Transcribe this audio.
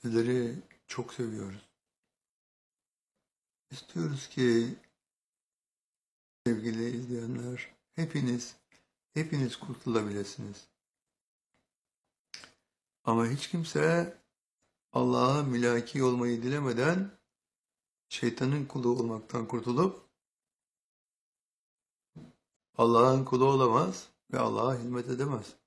Sizleri çok seviyoruz. İstiyoruz ki sevgili izleyenler, hepiniz kurtulabilirsiniz. Ama hiç kimse Allah'a mülaki olmayı dilemeden şeytanın kulu olmaktan kurtulup Allah'ın kulu olamaz ve Allah'a hizmet edemez.